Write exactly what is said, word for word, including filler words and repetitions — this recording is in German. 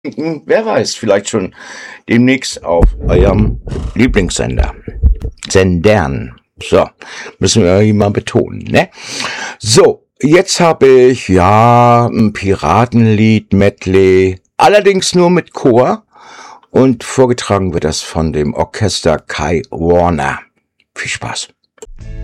Hm, wer weiß, vielleicht schon demnächst auf eurem Lieblingssender. Sendern. So, müssen wir irgendwie mal betonen, ne? So, jetzt habe ich, ja, ein Piratenlied, Medley, allerdings nur mit Chor und vorgetragen wird das von dem Orchester Kai Warner. Viel Spaß.